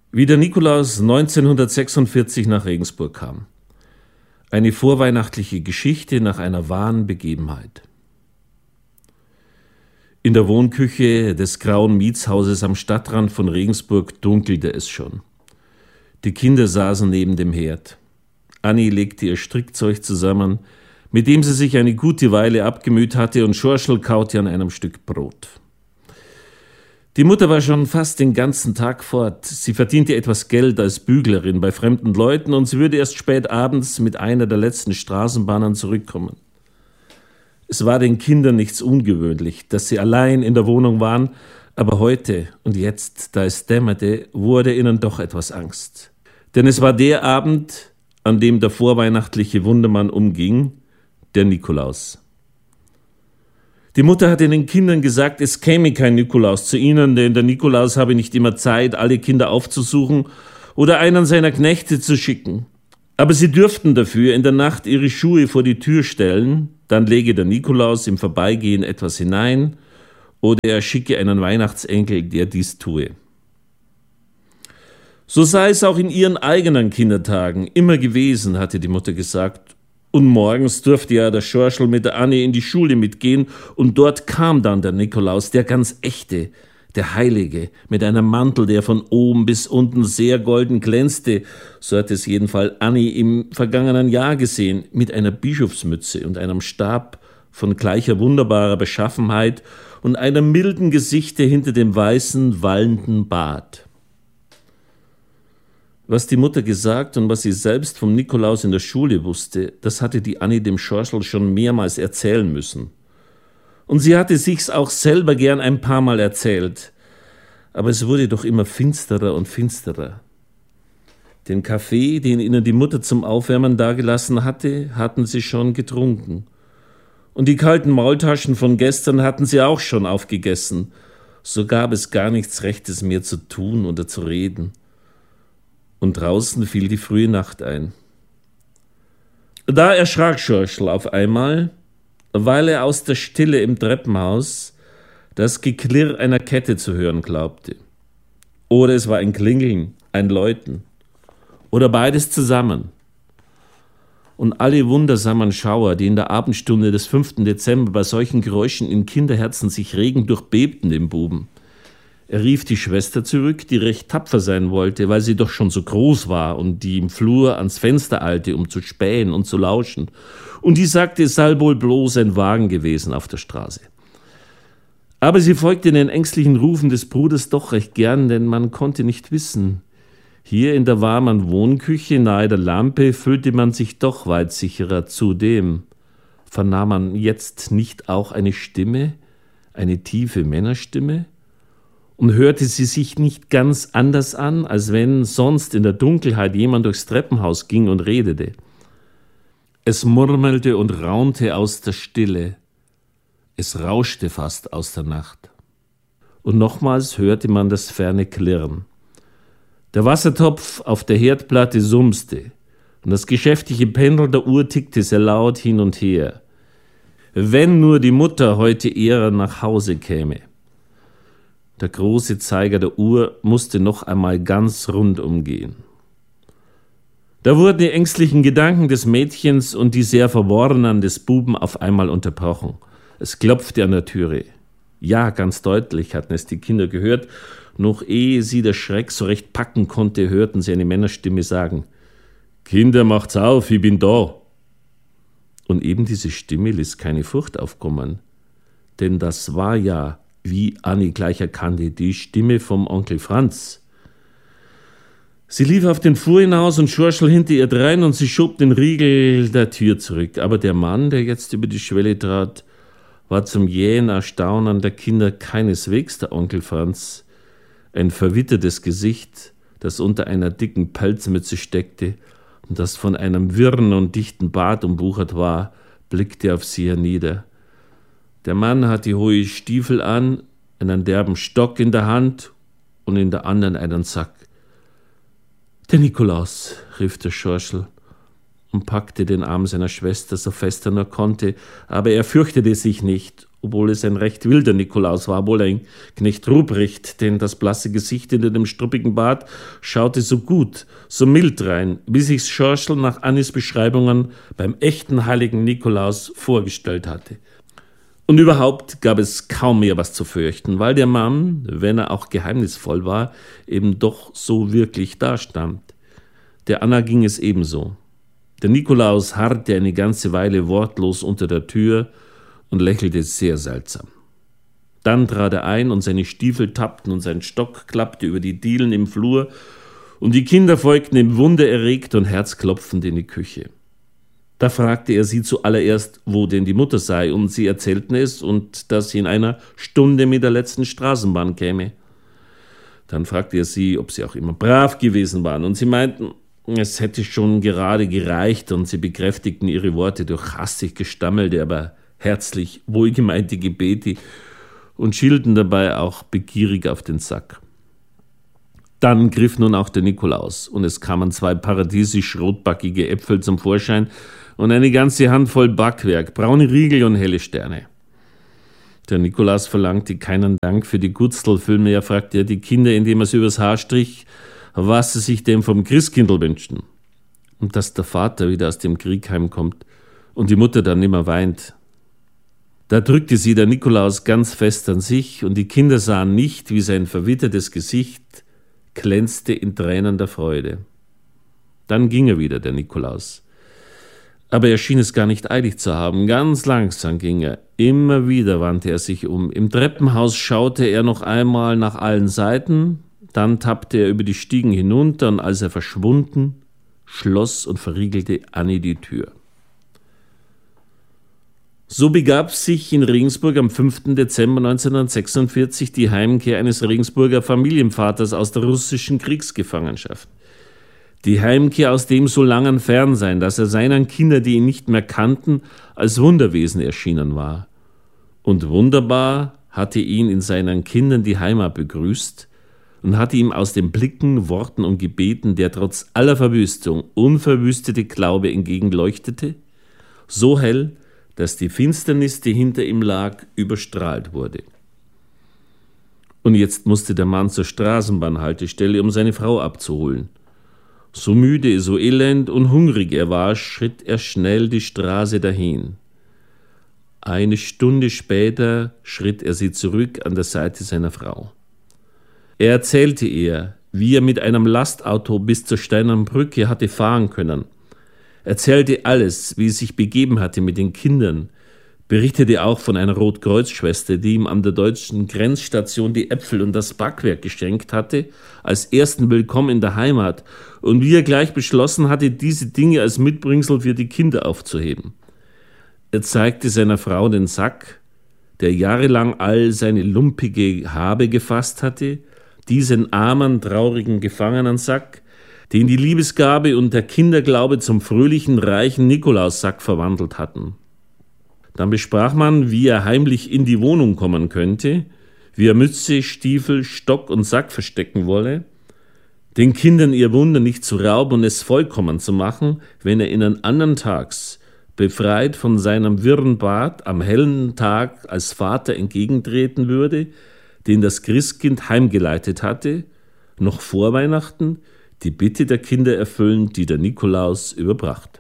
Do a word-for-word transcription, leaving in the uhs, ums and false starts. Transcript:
Wie der Nikolaus neunzehnhundertsechsundvierzig nach Regensburg kam. Eine vorweihnachtliche Geschichte nach einer wahren Begebenheit. In der Wohnküche des grauen Mietshauses am Stadtrand von Regensburg dunkelte es schon. Die Kinder saßen neben dem Herd. Anni legte ihr Strickzeug zusammen, mit dem sie sich eine gute Weile abgemüht hatte, und Schorschel kaute an einem Stück Brot. Die Mutter war schon fast den ganzen Tag fort. Sie verdiente etwas Geld als Büglerin bei fremden Leuten und sie würde erst spät abends mit einer der letzten Straßenbahnen zurückkommen. Es war den Kindern nichts ungewöhnlich, dass sie allein in der Wohnung waren, aber heute und jetzt, da es dämmerte, wurde ihnen doch etwas Angst. Denn es war der Abend, an dem der vorweihnachtliche Wundermann umging, der Nikolaus. Die Mutter hatte den Kindern gesagt, es käme kein Nikolaus zu ihnen, denn der Nikolaus habe nicht immer Zeit, alle Kinder aufzusuchen oder einen seiner Knechte zu schicken. Aber sie dürften dafür in der Nacht ihre Schuhe vor die Tür stellen, dann lege der Nikolaus im Vorbeigehen etwas hinein oder er schicke einen Weihnachtsenkel, der dies tue. So sei es auch in ihren eigenen Kindertagen immer gewesen, hatte die Mutter gesagt. Und morgens durfte ja der Schorschel mit der Anni in die Schule mitgehen und dort kam dann der Nikolaus, der ganz echte, der Heilige, mit einem Mantel, der von oben bis unten sehr golden glänzte, so hat es jedenfalls Anni im vergangenen Jahr gesehen, mit einer Bischofsmütze und einem Stab von gleicher wunderbarer Beschaffenheit und einem milden Gesichte hinter dem weißen, wallenden Bart. Was die Mutter gesagt und was sie selbst vom Nikolaus in der Schule wusste, das hatte die Anni dem Schorschel schon mehrmals erzählen müssen. Und sie hatte sich's auch selber gern ein paar Mal erzählt. Aber es wurde doch immer finsterer und finsterer. Den Kaffee, den ihnen die Mutter zum Aufwärmen dagelassen hatte, hatten sie schon getrunken. Und die kalten Maultaschen von gestern hatten sie auch schon aufgegessen. So gab es gar nichts Rechtes mehr zu tun oder zu reden. Und draußen fiel die frühe Nacht ein. Da erschrak Schorschel auf einmal, weil er aus der Stille im Treppenhaus das Geklirr einer Kette zu hören glaubte. Oder es war ein Klingeln, ein Läuten. Oder beides zusammen. Und alle wundersamen Schauer, die in der Abendstunde des fünften Dezember bei solchen Geräuschen in Kinderherzen sich regen, durchbebten den Buben. Er rief die Schwester zurück, die recht tapfer sein wollte, weil sie doch schon so groß war und die im Flur ans Fenster eilte, um zu spähen und zu lauschen. Und die sagte, es sei wohl bloß ein Wagen gewesen auf der Straße. Aber sie folgte den ängstlichen Rufen des Bruders doch recht gern, denn man konnte nicht wissen. Hier in der warmen Wohnküche nahe der Lampe fühlte man sich doch weit sicherer. Zudem vernahm man jetzt nicht auch eine Stimme, eine tiefe Männerstimme? Und hörte sie sich nicht ganz anders an, als wenn sonst in der Dunkelheit jemand durchs Treppenhaus ging und redete. Es murmelte und raunte aus der Stille. Es rauschte fast aus der Nacht. Und nochmals hörte man das ferne Klirren. Der Wassertopf auf der Herdplatte sumste und das geschäftige Pendel der Uhr tickte sehr laut hin und her. Wenn nur die Mutter heute eher nach Hause käme. Der große Zeiger der Uhr musste noch einmal ganz rund umgehen. Da wurden die ängstlichen Gedanken des Mädchens und die sehr verworrenen des Buben auf einmal unterbrochen. Es klopfte an der Türe. Ja, ganz deutlich hatten es die Kinder gehört. Noch ehe sie der Schreck so recht packen konnte, hörten sie eine Männerstimme sagen: »Kinder, macht's auf, ich bin da!« Und eben diese Stimme ließ keine Furcht aufkommen. Denn das war ja, wie Anni gleich erkannte, die Stimme vom Onkel Franz. Sie lief auf den Flur hinaus und Schorschel hinter ihr drein und sie schob den Riegel der Tür zurück. Aber der Mann, der jetzt über die Schwelle trat, war zum jähen Erstaunen der Kinder keineswegs der Onkel Franz. Ein verwittertes Gesicht, das unter einer dicken Pelzmütze steckte und das von einem wirren und dichten Bart umwuchert war, blickte auf sie hernieder. Der Mann hatte hohe Stiefel an, einen derben Stock in der Hand und in der anderen einen Sack. »Der Nikolaus«, rief der Schorschel und packte den Arm seiner Schwester so fest er nur konnte, aber er fürchtete sich nicht obwohl es ein recht wilder Nikolaus war, wohl ein Knecht Ruprecht, denn das blasse Gesicht hinter dem struppigen Bart schaute so gut, so mild rein, wie sich's Schorschel nach Annis Beschreibungen beim echten heiligen Nikolaus vorgestellt hatte. Und überhaupt gab es kaum mehr was zu fürchten, weil der Mann, wenn er auch geheimnisvoll war, eben doch so wirklich dastand. Der Anna ging es ebenso. Der Nikolaus harrte eine ganze Weile wortlos unter der Tür und lächelte sehr seltsam. Dann trat er ein und seine Stiefel tappten und sein Stock klappte über die Dielen im Flur und die Kinder folgten ihm wundererregt und herzklopfend in die Küche. Da fragte er sie zuallererst, wo denn die Mutter sei, und sie erzählten es und dass sie in einer Stunde mit der letzten Straßenbahn käme. Dann fragte er sie, ob sie auch immer brav gewesen waren, und sie meinten, es hätte schon gerade gereicht, und sie bekräftigten ihre Worte durch hastig gestammelte, aber herzlich wohlgemeinte Gebete und schielten dabei auch begierig auf den Sack. Dann griff nun auch der Nikolaus, und es kamen zwei paradiesisch rotbackige Äpfel zum Vorschein und eine ganze Handvoll Backwerk, braune Riegel und helle Sterne. Der Nikolaus verlangte keinen Dank für die Gutzl, vielmehr fragte er die Kinder, indem er sie übers Haar strich, was sie sich denn vom Christkindl wünschten. Und dass der Vater wieder aus dem Krieg heimkommt und die Mutter dann nimmer weint. Da drückte sie der Nikolaus ganz fest an sich, und die Kinder sahen nicht, wie sein verwittertes Gesicht glänzte in Tränen der Freude. Dann ging er wieder, der Nikolaus. Aber er schien es gar nicht eilig zu haben. Ganz langsam ging er. Immer wieder wandte er sich um. Im Treppenhaus schaute er noch einmal nach allen Seiten, dann tappte er über die Stiegen hinunter, und als er verschwunden, schloss und verriegelte Anni die Tür. So begab sich in Regensburg am fünften Dezember neunzehnhundertsechsundvierzig die Heimkehr eines Regensburger Familienvaters aus der russischen Kriegsgefangenschaft. Die Heimkehr aus dem so langen Fernsein, dass er seinen Kindern, die ihn nicht mehr kannten, als Wunderwesen erschienen war. Und wunderbar hatte ihn in seinen Kindern die Heimat begrüßt und hatte ihm aus den Blicken, Worten und Gebeten der trotz aller Verwüstung unverwüstete Glaube entgegenleuchtete, so hell, dass die Finsternis, die hinter ihm lag, überstrahlt wurde. Und jetzt musste der Mann zur Straßenbahnhaltestelle, um seine Frau abzuholen. So müde, so elend und hungrig er war, schritt er schnell die Straße dahin. Eine Stunde später schritt er sie zurück an der Seite seiner Frau. Er erzählte ihr, wie er mit einem Lastauto bis zur Steinernen Brücke hatte fahren können, erzählte alles, wie es sich begeben hatte mit den Kindern, berichtete auch von einer Rotkreuzschwester, die ihm an der deutschen Grenzstation die Äpfel und das Backwerk geschenkt hatte, als ersten Willkommen in der Heimat, und wie er gleich beschlossen hatte, diese Dinge als Mitbringsel für die Kinder aufzuheben. Er zeigte seiner Frau den Sack, der jahrelang all seine lumpige Habe gefasst hatte, diesen armen, traurigen Gefangenensack, den die Liebesgabe und der Kinderglaube zum fröhlichen, reichen Nikolaussack verwandelt hatten. Dann besprach man, wie er heimlich in die Wohnung kommen könnte, wie er Mütze, Stiefel, Stock und Sack verstecken wolle, den Kindern ihr Wunder nicht zu rauben und es vollkommen zu machen, wenn er ihnen andern Tags, befreit von seinem wirren Bart, am hellen Tag als Vater entgegentreten würde, den das Christkind heimgeleitet hatte, noch vor Weihnachten die Bitte der Kinder erfüllend, die der Nikolaus überbracht.